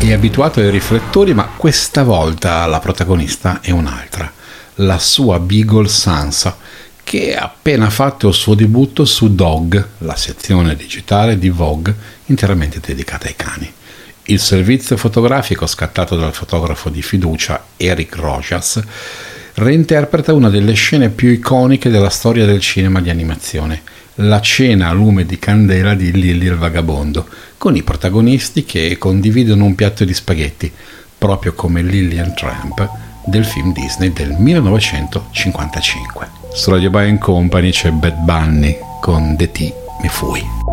È abituato ai riflettori, ma questa volta la protagonista è un'altra, la sua Beagle Sansa, che ha appena fatto il suo debutto su Dog, la sezione digitale di Vogue interamente dedicata ai cani. Il servizio fotografico scattato dal fotografo di fiducia Eric Rojas reinterpreta una delle scene più iconiche della storia del cinema di animazione, la cena a lume di candela di Lily il vagabondo, con i protagonisti che condividono un piatto di spaghetti, proprio come Lily and Tramp del film Disney del 1955. Su Radio By & Company c'è Bad Bunny con The Tea Me Fui.